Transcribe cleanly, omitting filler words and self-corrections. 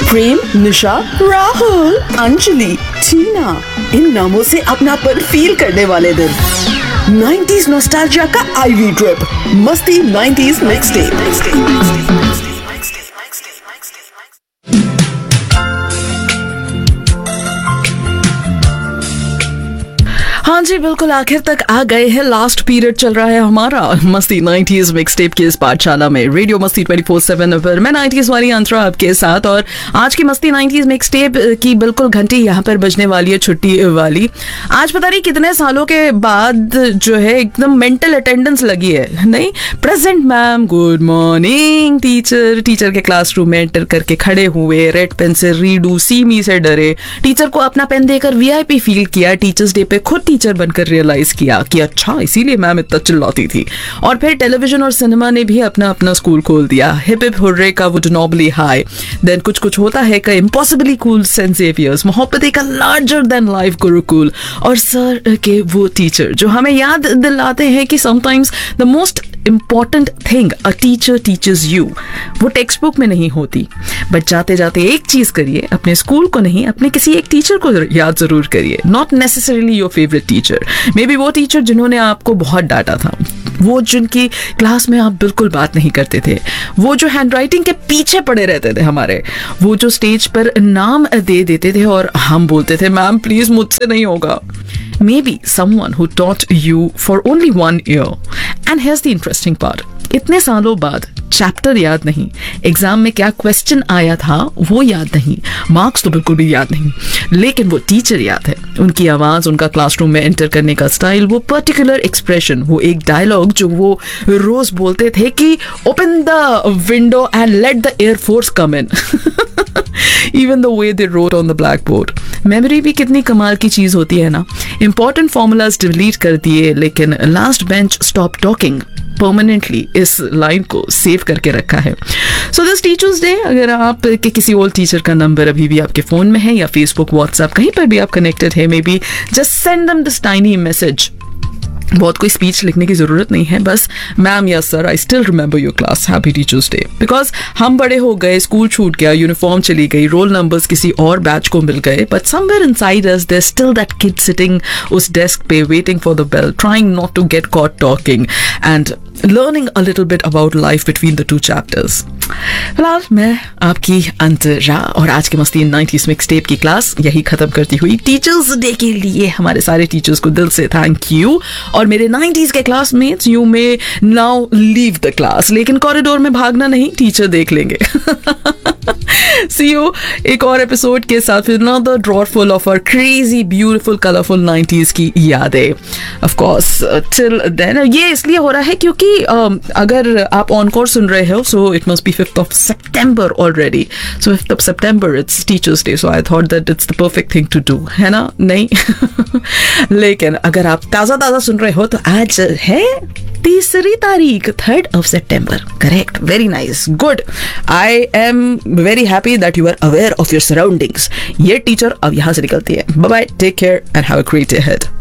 प्रेम, निशा, राहुल, अंजलि, टीना, इन नामों से अपनापन फील करने वाले दिन। 90s नॉस्टैल्जिया का आईवी ट्रिप, मस्ती 90s मिक्सटेप। हाँ जी, बिल्कुल आखिर तक आ गए हैं। लास्ट पीरियड चल रहा है हमारा मस्ती 90s मिक्सटेप की इस पाठशाला में, रेडियो मस्ती 24/7 पर मैं 90s वाली अंतरा आपके साथ। और आज की मस्ती 90s मिक्सटेप की बिल्कुल घंटी यहाँ पर बजने वाली है छुट्टी वाली। आज पता नहीं कितने सालों के बाद जो है एकदम मेंटल अटेंडेंस लगी है। नहीं, present ma'am, good morning teacher. Teacher के क्लासरूम में एंटर करके खड़े हुए, रेड पेन से रीडू, सी मी से डरे, टीचर को अपना पेन देकर वीआईपी फील किया, टीचर्स डे पे खुद टीचर बनकर रियलाइज किया कि अच्छा इसीलिए मैम इतना चिल्लाती थी। और फिर टेलीविजन और सिनेमा ने भी अपना अपना स्कूल खोल दिया। हिप हिप हुर्रे का वुड नॉबली हाई, देन कुछ कुछ होता है का impossibly cool Saint Xavier's, Mohabbatein का लार्जर देन लाइफ गुरुकुल, और सर के वो टीचर जो हमें याद दिलाते हैं कि sometimes the most important thing a teacher teachers you, वो टेक्स्ट बुक में नहीं होती। बट जाते जाते एक चीज करिए, अपने स्कूल को नहीं, अपने किसी एक टीचर को याद जरूर करिए। Not necessarily your favourite teacher, may be वो टीचर जिन्होंने आपको बहुत डांटा था, वो जिनकी क्लास में आप बिल्कुल बात नहीं करते थे, वो जो हैंडराइटिंग के पीछे पड़े रहते थे हमारे, वो जो स्टेज पर नाम दे देते थे और हम बोलते थे मैम प्लीज मुझसे नहीं होगा। Maybe someone who taught you for only 1 year. And here's the interesting part. इतने सालों बाद चैप्टर याद नहीं, एग्जाम में क्या क्वेश्चन आया था वो याद नहीं, मार्क्स तो बिल्कुल भी याद नहीं, लेकिन वो टीचर याद है। उनकी आवाज, उनका क्लासरूम में एंटर करने का स्टाइल, वो पर्टिकुलर एक्सप्रेशन, वो एक डायलॉग जो वो रोज बोलते थे कि open the window and let the air force come in. Even the way they wrote on the blackboard. Memory भी कितनी कमाल की चीज होती है ना। इंपॉर्टेंट फॉर्मूलाज डिलीट कर दिए, लेकिन last bench stop talking permanently इस लाइन को सेव करके रखा है। सो दिस टीचर्स डे, अगर आप के किसी ओल्ड टीचर का नंबर अभी भी आपके फोन में है या फेसबुक, व्हाट्सएप, कहीं पर भी आप कनेक्टेड है, may be just send them this tiny message. बहुत कोई स्पीच लिखने की जरूरत नहीं है, बस मैम या sir I still remember your class, happy teachers day. Because हम बड़े हो गए, स्कूल छूट गया, यूनिफॉर्म चली गई, रोल नंबर्स किसी और बैच को मिल गए, but somewhere inside us there still that kid sitting उस डेस्क पे waiting for the bell, trying not to get caught talking and learning a little bit about life between the two chapters. फिलहाल मैं आपकी अंतरा और आज के मस्ती 90s mixtape की क्लास यही खत्म करती हुई टीचर्स डे के लिए हमारे सारे टीचर्स को दिल से थैंक यू। और मेरे 90s के classmates, you may now leave the class, लेकिन कॉरिडोर में भागना नहीं, टीचर देख लेंगे। See you एक और एपिसोड के साथ, फिर another drawer full of our crazy beautiful colorful 90s की यादें। Of course till then ये इसलिए हो रहा है क्योंकि अगर आप ऑन कोर्स सुन रहे हो, so it must be 5th of September already. So 5th of September it's Teachers Day, so I thought that it's the perfect thing to do, है ना? नहीं। लेकिन अगर आप ताज़ा सुन रहे हो तो आज है 3 तारीख, 3rd of September. Correct. Very nice. Good. I am very happy that you are aware of your surroundings. ये टीचर अब यहाँ से निकलती है। Bye bye. Take care and have a great day ahead.